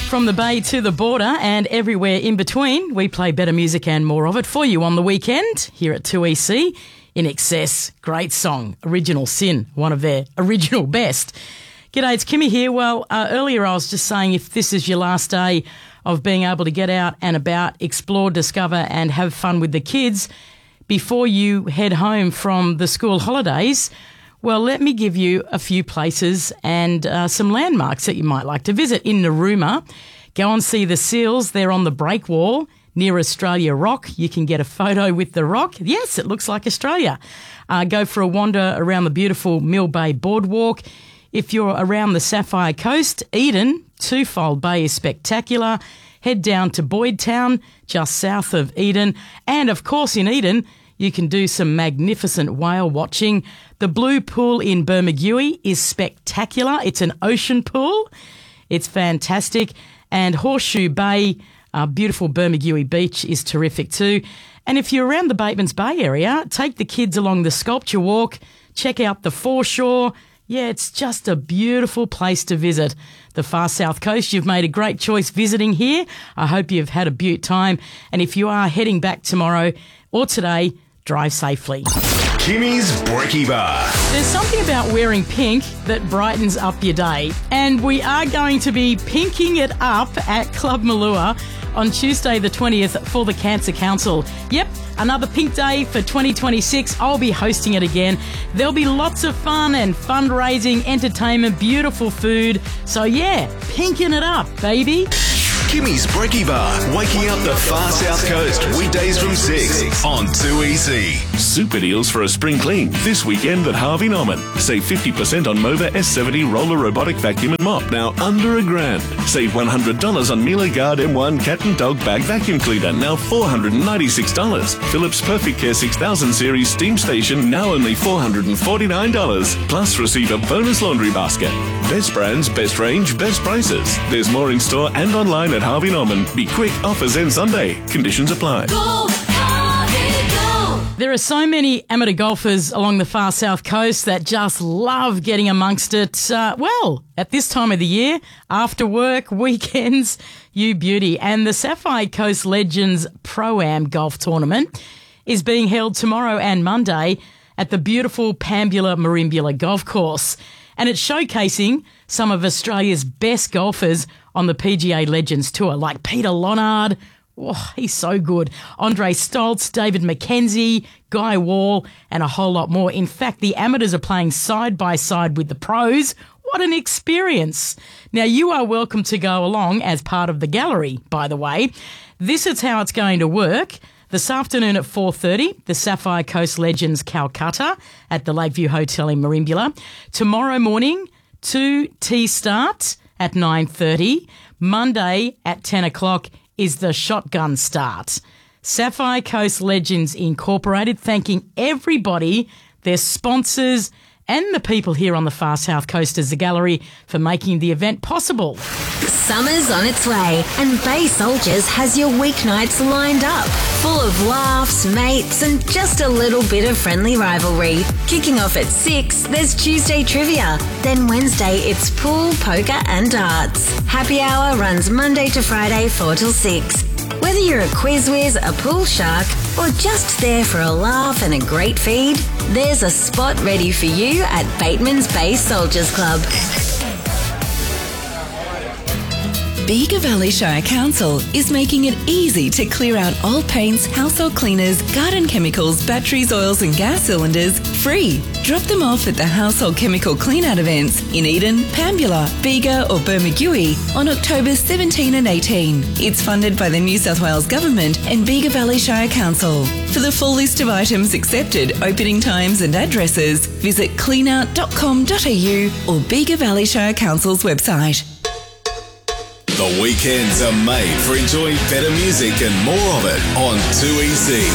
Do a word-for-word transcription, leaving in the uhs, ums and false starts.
From the bay to the border and everywhere in between, we play better music and more of it for you on the weekend here at two E C. In Excess, great song, Original Sin, one of their original best. G'day, it's Kimmy here. Well, uh, earlier I was just saying if this is your last day of being able to get out and about, explore, discover and have fun with the kids before you head home from the school holidays, well, let me give you a few places and uh, some landmarks that you might like to visit. In Narooma, go and see the seals. They're on the break wall near Australia Rock. You can get a photo with the rock. Yes, it looks like Australia. Uh, go for a wander around the beautiful Mill Bay Boardwalk. If you're around the Sapphire Coast, Eden, Twofold Bay is spectacular. Head down to Boyd Town, just south of Eden. And, of course, in Eden, you can do some magnificent whale watching. The Blue Pool in Bermagui is spectacular. It's an ocean pool. It's fantastic. And Horseshoe Bay, uh, beautiful Bermagui Beach is terrific too. And if you're around the Batemans Bay area, take the kids along the Sculpture Walk. Check out the foreshore. Yeah, it's just a beautiful place to visit. The far south coast, you've made a great choice visiting here. I hope you've had a beaut time. And if you are heading back tomorrow or today, drive safely. Kimmy's Brekkie Bar. There's something about wearing pink that brightens up your day. And we are going to be pinking it up at Club Malua on Tuesday the twentieth for the Cancer Council. Yep, another pink day for twenty twenty-six. I'll be hosting it again. There'll be lots of fun and fundraising, entertainment, beautiful food. So yeah, pinking it up, baby. Kimmy's Brekkie Bar, waking up the far south coast, weekdays from six on two E C. Super deals for a spring clean this weekend at Harvey Norman. Save fifty percent on Mova S seventy roller robotic vacuum and mop, now under a grand. Save one hundred dollars on Miele Guard M one cat and dog bag vacuum cleaner, now four hundred ninety-six dollars. Philips Perfect Care six thousand series steam station, now only four hundred forty-nine dollars. Plus receive a bonus laundry basket. Best brands, best range, best prices. There's more in store and online at Harvey Norman. Be quick, offers end Sunday. Conditions apply. Go, Harvey, go! There are so many amateur golfers along the far south coast that just love getting amongst it. Uh, well, at this time of the year, after work, weekends, you beauty. And the Sapphire Coast Legends Pro-Am Golf Tournament is being held tomorrow and Monday at the beautiful Pambula Merimbula Golf Course. And it's showcasing some of Australia's best golfers on the P G A Legends Tour, like Peter Lonard. Oh, he's so good. Andre Stoltz, David McKenzie, Guy Wall, and a whole lot more. In fact, the amateurs are playing side by side with the pros. What an experience. Now, you are welcome to go along as part of the gallery, by the way. This is how it's going to work. This afternoon at four thirty, the Sapphire Coast Legends Calcutta at the Lakeview Hotel in Merimbula. Tomorrow morning, two tea start at nine thirty. Monday at ten o'clock is the shotgun start. Sapphire Coast Legends Incorporated thanking everybody, their sponsors and the people here on the far south coast as the gallery for making the event possible. Summer's on its way and Bay Soldiers has your weeknights lined up, full of laughs, mates and just a little bit of friendly rivalry. Kicking off at six, there's Tuesday trivia. Then Wednesday, it's pool, poker and darts. Happy hour runs Monday to Friday, four till six. Whether you're a quiz whiz, a pool shark, or just there for a laugh and a great feed, there's a spot ready for you at Batemans Bay Soldiers Club. Bega Valley Shire Council is making it easy to clear out old paints, household cleaners, garden chemicals, batteries, oils and gas cylinders free. Drop them off at the Household Chemical Clean-Out events in Eden, Pambula, Bega or Bermagui on October seventeenth and eighteenth. It's funded by the New South Wales Government and Bega Valley Shire Council. For the full list of items accepted, opening times and addresses, visit clean out dot com dot a u or Bega Valley Shire Council's website. The weekends are made for enjoying better music and more of it on two E C.